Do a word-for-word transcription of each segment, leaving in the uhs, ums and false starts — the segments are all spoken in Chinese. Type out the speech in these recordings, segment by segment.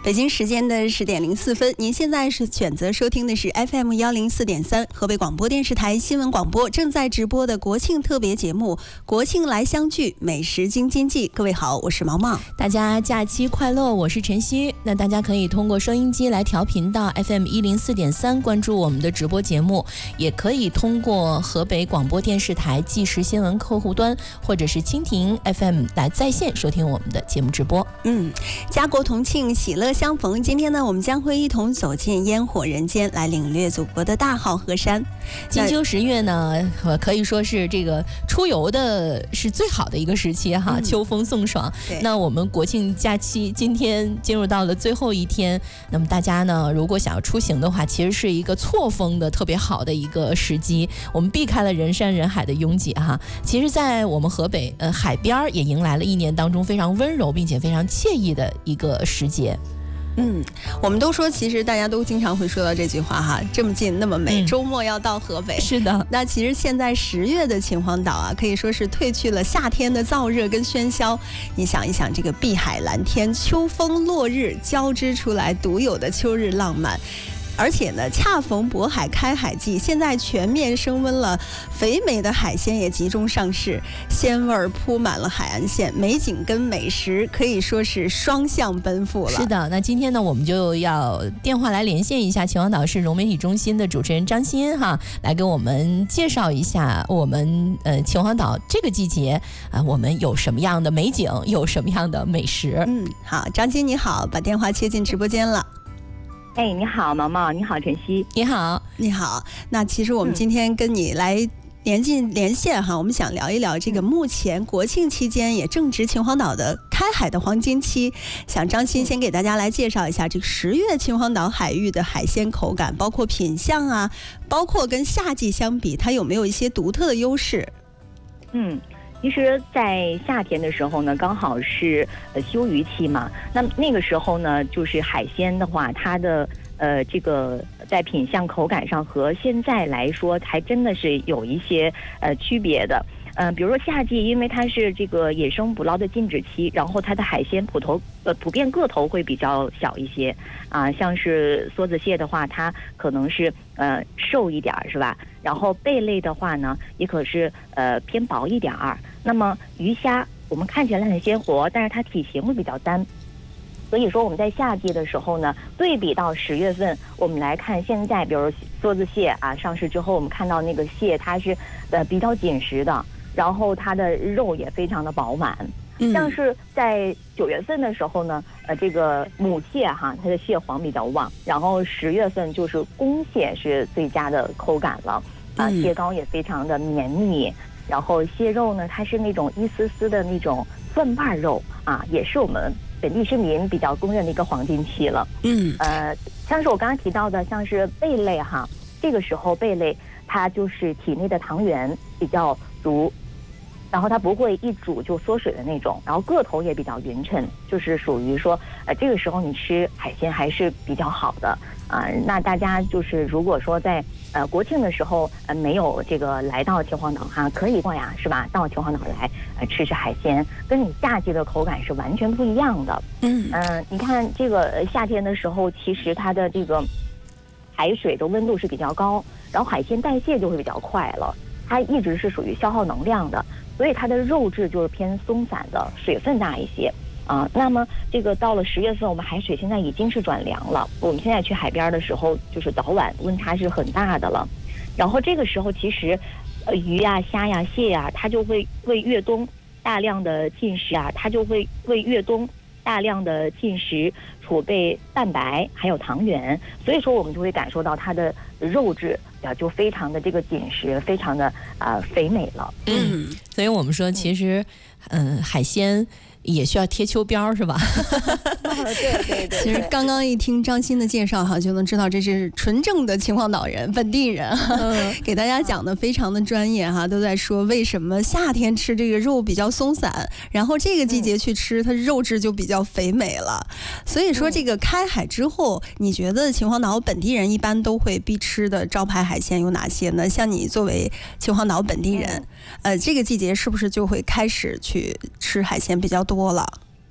北京时间的十点零四分，您现在是选择收听的是 F M 幺零四点三河北广播电视台新闻广播正在直播的国庆特别节目《国庆来相聚，美食京津冀》。各位好，我是毛毛， 大家假期快乐，我是晨曦。那大家可以通过收音机来调频到 F M 一零四点三关注我们的直播节目，也可以通过河北广播电视台即时新闻客户端或者是蜻蜓 F M 来在线收听我们的节目直播。 嗯，家国同庆，喜乐相逢。今天呢，我们将会一同走进烟火人间，来领略祖国的大好河山。 金秋十月呢，可以说是这个出游的是最好的一个时期哈，嗯、秋风送爽。那我们国庆假期今天进入到了最后一天，那么大家呢，如果想要出行的话，其实是一个错峰的特别好的一个时机。我们避开了人山人海的拥挤哈。其实，在我们河北呃海边也迎来了一年当中非常温柔并且非常惬意的一个时节。 嗯，我们都说，其实大家都经常会说到这句话哈，这么近那么美，嗯、周末要到河北。 是的， 那其实现在十月的秦皇岛啊，可以说是褪去了夏天的燥热跟喧嚣。你想一想，这个碧海蓝天，秋风落日交织出来独有的秋日浪漫。而且呢，恰逢渤海开海季，现在全面升温了，肥美的海鲜也集中上市，鲜味儿铺满了海岸线，美景跟美食可以说是双向奔赴了。 是的，那今天呢，我们就要电话来连线一下秦皇岛市融媒体中心的主持人张欣哈，来给我们介绍一下我们呃秦皇岛这个季节啊、呃，我们有什么样的美景，有什么样的美食。 嗯，好，张欣你好，把电话切进直播间了。 哎，你好，毛毛，你好，晨曦， 你好， 你好。那其实我们今天跟你来连进连线哈、嗯，我们想聊一聊这个目前国庆期间也正值秦皇岛的开海的黄金期。想张欣先给大家来介绍一下这个十月秦皇岛海域的海鲜口感，包括品相啊，包括跟夏季相比，它有没有一些独特的优势？ 嗯。其实，在夏天的时候呢，刚好是呃休渔期嘛。那那个时候呢，就是海鲜的话，它的呃这个在品相口感上和现在来说，还真的是有一些呃区别的。呃，比如说夏季，因为它是这个野生捕捞的禁止期，然后它的海鲜普头呃普遍个头会比较小一些啊，像是梭子蟹的话，它可能是呃瘦一点是吧？然后贝类的话呢，也可是呃偏薄一点儿。那么鱼虾我们看起来很鲜活，但是它体型会比较单。所以说我们在夏季的时候呢，对比到十月份，我们来看现在，比如梭子蟹啊上市之后，我们看到那个蟹它是呃比较紧实的，然后它的肉也非常的饱满。像是在九月份的时候呢，呃，这个母蟹哈，它的蟹黄比较旺，然后十月份就是公蟹是最佳的口感了啊，蟹膏也非常的绵密，然后蟹肉呢，它是那种一丝丝的那种蒜瓣肉啊，也是我们本地市民比较公认的一个黄金期了。嗯，呃，像是我刚刚提到的，像是贝类哈，这个时候贝类它就是体内的糖原比较足。然后它不会一煮就缩水的那种，然后个头也比较匀称，就是属于说，呃，这个时候你吃海鲜还是比较好的啊、呃。那大家就是如果说在呃国庆的时候呃没有这个来到秦皇岛哈，可以过呀，是吧？到秦皇岛来呃吃吃海鲜，跟你夏季的口感是完全不一样的。嗯嗯、呃，你看这个夏天的时候，其实它的这个海水的温度是比较高，然后海鲜代谢就会比较快了，它一直是属于消耗能量的。所以它的肉质就是偏松散的，水分大一些啊。那么这个到了十月份，我们海水现在已经是转凉了。我们现在去海边的时候，就是早晚温差是很大的了。然后这个时候，其实呃鱼呀、虾呀、蟹呀，它就会为越冬大量的进食啊，它就会为越冬大量的进食储备蛋白还有糖原，所以说我们就会感受到它的肉质啊就非常的这个紧实，非常的啊、呃、肥美了。 嗯，所以我们说其实嗯、呃、海鲜也需要贴秋膘是吧？ 对对对。 其实刚刚一听张欣的介绍哈，就能知道这是纯正的秦皇岛人，本地人，嗯、给大家讲的非常的专业哈，都在说为什么夏天吃这个肉比较松散，然后这个季节去吃它肉质就比较肥美了。所以说这个开海之后，你觉得秦皇岛本地人一般都会必吃的招牌海鲜有哪些呢？像你作为秦皇岛本地人，呃，这个季节是不是就会开始去吃海鲜比较多了？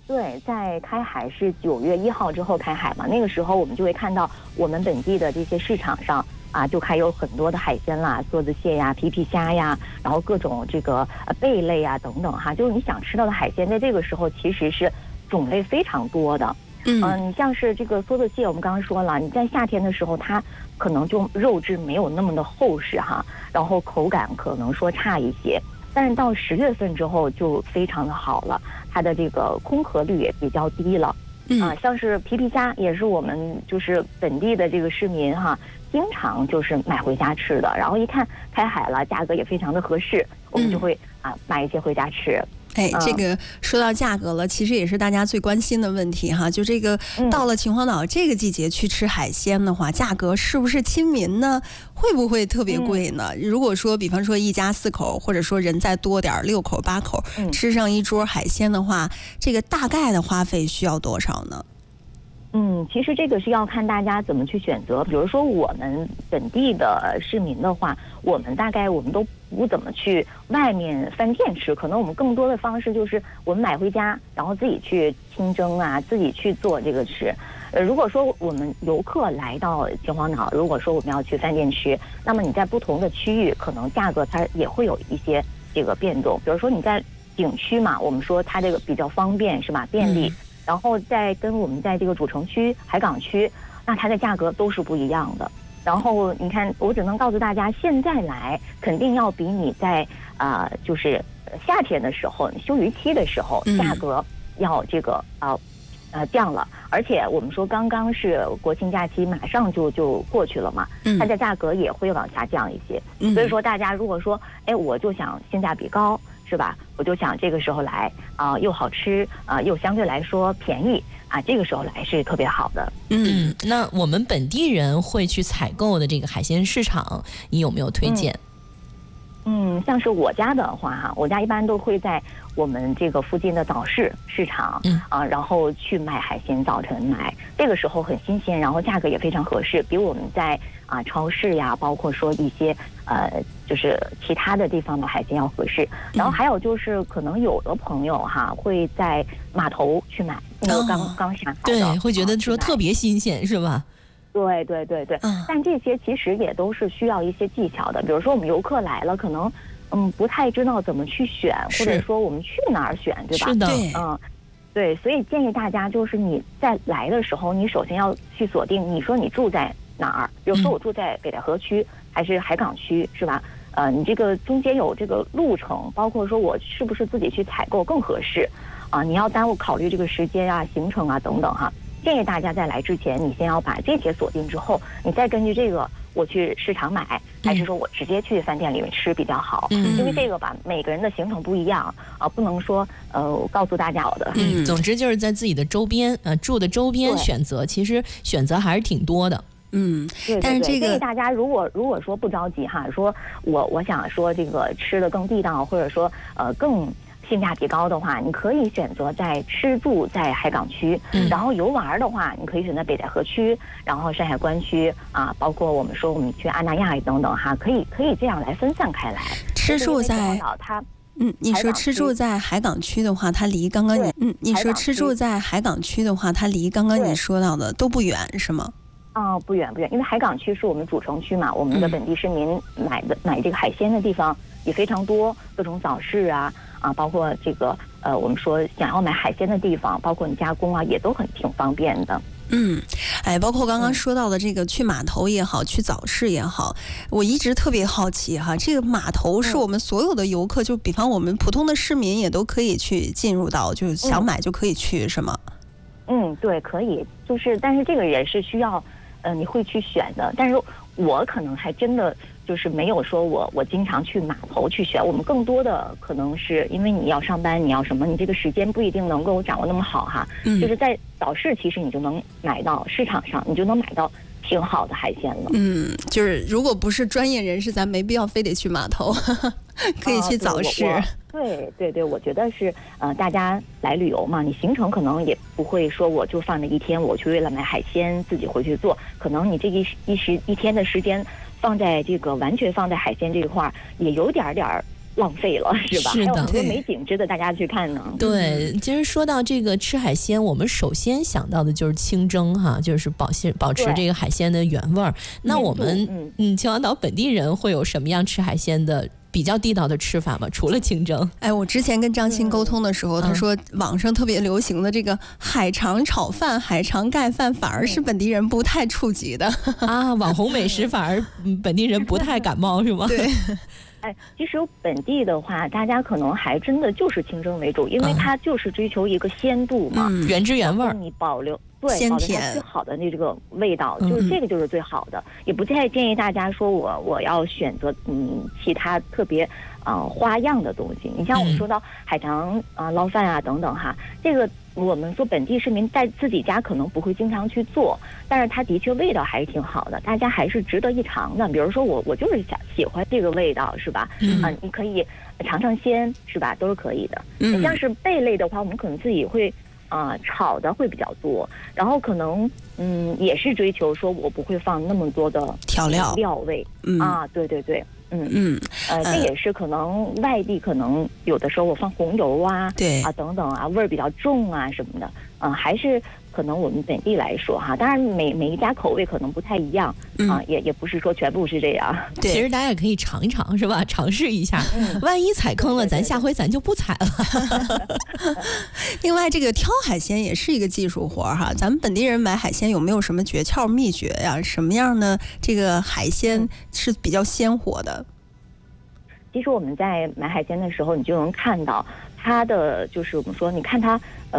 对，在开海是九月一号之后开海嘛，那个时候我们就会看到我们本地的这些市场上啊，就还有很多的海鲜啦，梭子蟹呀、皮皮虾呀，然后各种这个呃贝类呀等等哈，就是你想吃到的海鲜，在这个时候其实是种类非常多的。嗯、呃，你像是这个梭子蟹，我们刚刚说了，你在夏天的时候，它可能就肉质没有那么的厚实哈，然后口感可能说差一些。但是到十月份之后就非常的好了，它的这个空壳率也比较低了。嗯啊，像是皮皮虾也是我们就是本地的这个市民哈，经常就是买回家吃的。然后一看开海了，价格也非常的合适，我们就会、嗯、啊买一些回家吃。 哎，这个说到价格了，其实也是大家最关心的问题哈。就这个到了秦皇岛这个季节去吃海鲜的话，价格是不是亲民呢？会不会特别贵呢？嗯、如果说，比方说一家四口，或者说人再多点六口八口、嗯，吃上一桌海鲜的话，这个大概的花费需要多少呢？ 嗯，其实这个是要看大家怎么去选择。比如说我们本地的市民的话，我们大概我们都不怎么去外面饭店吃，可能我们更多的方式就是我们买回家，然后自己去清蒸啊，自己去做这个吃。呃，如果说我们游客来到秦皇岛，如果说我们要去饭店吃，那么你在不同的区域，可能价格它也会有一些这个变动。比如说你在景区嘛，我们说它这个比较方便是吧，便利。嗯，然后再跟我们在这个主城区、海港区，那它的价格都是不一样的。然后你看，我只能告诉大家，现在来肯定要比你在啊、呃，就是夏天的时候休渔期的时候，价格要这个啊呃降了。而且我们说刚刚是国庆假期，马上就就过去了嘛，它的价格也会往下降一些。所以说，大家如果说，哎，我就想性价比高。是吧？我就想这个时候来啊、呃，又好吃啊、呃，又相对来说便宜啊，这个时候来是特别好的。 嗯，那我们本地人会去采购的这个海鲜市场，你有没有推荐？ 嗯，嗯像是我家的话哈，我家一般都会在我们这个附近的早市市场，嗯啊，然后去买海鲜，早晨买，这个时候很新鲜，然后价格也非常合适，比我们在啊超市呀，包括说一些呃就是其他的地方的海鲜要合适。然后还有就是可能有的朋友哈会在码头去买，那个刚、哦、刚下海的， 对，会觉得说特别新鲜是吧？ 对对对对、嗯，但这些其实也都是需要一些技巧的。比如说我们游客来了，可能嗯不太知道怎么去选，或者说我们去哪儿选，对吧？ 是的， 嗯，对，所以建议大家就是你在来的时候，你首先要去锁定，你说你住在哪儿？比如说我住在北戴河区还是海港区，是吧？呃，你这个中间有这个路程，包括说我是不是自己去采购更合适啊？你要耽误考虑这个时间啊、行程啊等等哈。建议大家在来之前，你先要把这些锁定之后，你再根据这个我去市场买，还是说我直接去饭店里面吃比较好？嗯，因为这个吧，每个人的行程不一样啊，不能说呃告诉大家好的。 嗯，总之就是在自己的周边呃住的周边选择，其实选择还是挺多的。 嗯，对对对，但是这个建议大家如果如果说不着急哈，说我我想说这个吃的更地道，或者说呃更性价比高的话，你可以选择在吃住在海港区、嗯，然后游玩的话，你可以选择北戴河区，然后山海关区啊，包括我们说我们去阿那亚等等哈，可以可以这样来分散开来。 吃住在它。 嗯，你说吃住在海港区的话，它离刚刚你嗯，你说吃住在海港区的话，它离刚刚你说到的都不远是吗？ 啊、哦，不远不远，因为海港区是我们主城区嘛，我们的本地市民买的、嗯、买这个海鲜的地方也非常多，各种早市啊啊，包括这个呃，我们说想要买海鲜的地方，包括你加工啊，也都很挺方便的。 嗯，哎，包括刚刚说到的这个去码头也好，去早市也好，我一直特别好奇哈，这个码头是我们所有的游客，就比方我们普通的市民也都可以去进入到，就是想买就可以去，是吗？ 嗯，对，可以，就是但是这个也是需要。呃，你会去选的，但是我可能还真的就是没有说我我经常去码头去选，我们更多的可能是因为你要上班，你要什么，你这个时间不一定能够掌握那么好哈。嗯，就是在早市，其实你就能买到市场上，你就能买到挺好的海鲜了。 嗯，就是如果不是专业人士，咱没必要非得去码头，可以去早市。 啊、对对对，我觉得是呃，大家来旅游嘛，你行程可能也不会说我就放那一天，我去为了买海鲜自己回去做，可能你这一一时一天的时间放在这个完全放在海鲜这一块儿，也有点点浪费了，是吧？ 是的， 还有很多美景值得大家去看呢。 对，其实说到这个吃海鲜，我们首先想到的就是清蒸哈，就是保鲜保持这个海鲜的原味儿。那我们嗯嗯，秦皇岛本地人会有什么样吃海鲜的比较地道的吃法吗？除了清蒸？ 哎，我之前跟张欣沟通的时候，嗯、他说网上特别流行的这个海肠炒饭、海肠盖饭，反而是本地人不太触及的、 嗯、啊。网红美食反而本地人不太感冒是吗？ 对。 哎，其实本地的话，大家可能还真的就是清蒸为主，因为它就是追求一个鲜度嘛， 嗯、原汁原味， 你保留对保留它最好的那这个味道，就是这个就是最好的。嗯、也不太建议大家说我我要选择嗯其他特别啊、呃、花样的东西。你像我们说到海肠啊、呃、捞饭啊等等哈，这个我们说本地市民在自己家可能不会经常去做，但是它的确味道还是挺好的，大家还是值得一尝的。比如说我我就是想喜欢这个味道，是吧？嗯、啊，你可以尝尝鲜，是吧？都是可以的。嗯，像是贝类的话，我们可能自己会啊、呃、炒的会比较多，然后可能嗯也是追求说我不会放那么多的调料料味。嗯啊，对对对。嗯嗯，呃，这也是可能外地可能有的时候我放红油啊， 对啊等等啊，味儿比较重啊什么的，啊、呃，还是可能我们本地来说哈，当然每每一家口味可能不太一样啊、呃，也也不是说全部是这样。 对，其实大家也可以尝一尝，是吧？尝试一下，嗯、万一踩坑了，咱下回咱就不踩了。 另外，这个挑海鲜也是一个技术活哈，咱们本地人买海鲜有没有什么诀窍秘诀呀？什么样的这个海鲜是比较鲜活的？ 其实我们在买海鲜的时候，你就能看到它的，就是我们说，你看它。